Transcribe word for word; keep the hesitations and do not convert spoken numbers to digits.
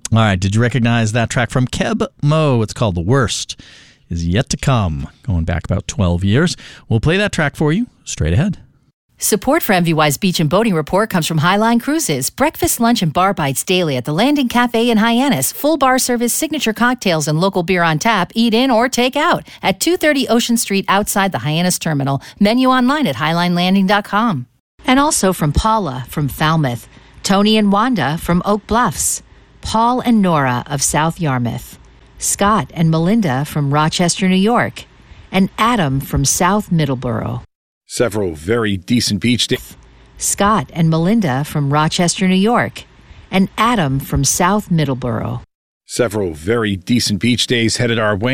All right, did you recognize that track from Keb Mo? It's called The Worst Is Yet to Come, going back about twelve years. We'll play that track for you straight ahead. Support for M V Y's Beach and Boating Report comes from Highline Cruises. Breakfast, lunch, and bar bites daily at the Landing Cafe in Hyannis. Full bar service, signature cocktails, and local beer on tap. Eat in or take out at two thirty Ocean Street outside the Hyannis Terminal. Menu online at highline landing dot com. And also from Paula from Falmouth, Tony and Wanda from Oak Bluffs, Paul and Nora of South Yarmouth, Scott and Melinda from Rochester, New York, and Adam from South Middleborough. Several very decent beach days. Scott and Melinda from Rochester, New York, and Adam from South Middleborough. Several very decent beach days headed our way.